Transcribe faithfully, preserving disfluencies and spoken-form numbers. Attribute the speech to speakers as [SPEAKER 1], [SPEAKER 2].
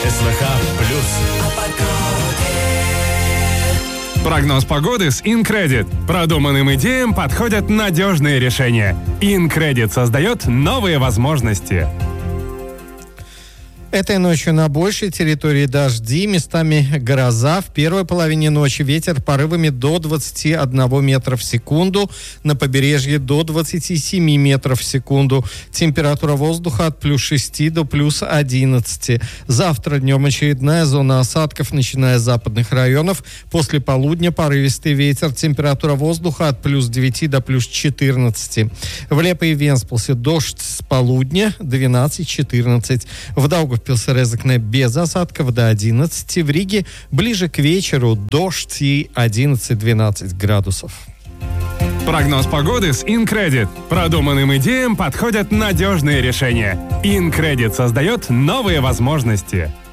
[SPEAKER 1] СВХ плюс.
[SPEAKER 2] Прогноз погоды с InCredit. Продуманным идеям подходят надежные решения. InCredit создает новые возможности.
[SPEAKER 3] Этой ночью на большей территории дожди, местами гроза. В первой половине ночи ветер порывами до двадцати одного метра в секунду. На побережье до двадцати семи метров в секунду. Температура воздуха от плюс шести до плюс одиннадцати. Завтра днем очередная зона осадков, начиная с западных районов. После полудня порывистый ветер. Температура воздуха от плюс девяти до плюс четырнадцати. В Лепе и Венспилсе дождь с полудня двенадцать-четырнадцать. В Даугавпилсе Резекне без осадков до одиннадцати. В Риге ближе к вечеру дождь и одиннадцать-двенадцать градусов.
[SPEAKER 2] Прогноз погоды с InCredit. Продуманным идеям подходят надежные решения. InCredit создает новые возможности.